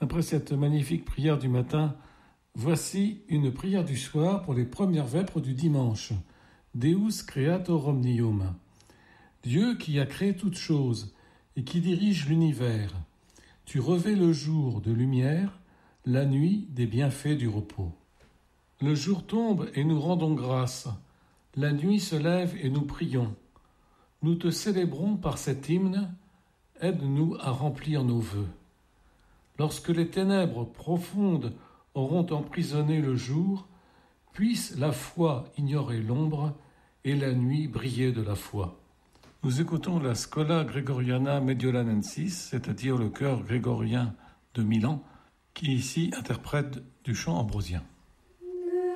Après cette magnifique prière du matin, voici une prière du soir pour les premières vêpres du dimanche. Deus Creator Omnium. Dieu qui a créé toutes choses et qui dirige l'univers. Tu revêts le jour de lumière, la nuit des bienfaits du repos. Le jour tombe et nous rendons grâce. La nuit se lève et nous prions. Nous te célébrons par cet hymne. Aide-nous à remplir nos vœux. Lorsque les ténèbres profondes auront emprisonné le jour, puisse la foi ignorer l'ombre et la nuit briller de la foi. Nous écoutons la Schola Gregoriana Mediolanensis, c'est-à-dire le chœur grégorien de Milan, qui ici interprète du chant ambrosien.